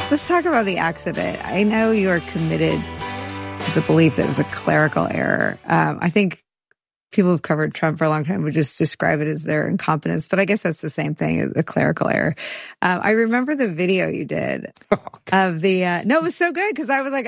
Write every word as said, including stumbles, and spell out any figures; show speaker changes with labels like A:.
A: Let's talk about the accident. I know you are committed to the belief that it was a clerical error. Um, I think people who've covered Trump for a long time would just describe it as their incompetence, but I guess that's the same thing as a clerical error. Um, I remember the video you did of the, uh, no, it was so good because I was like,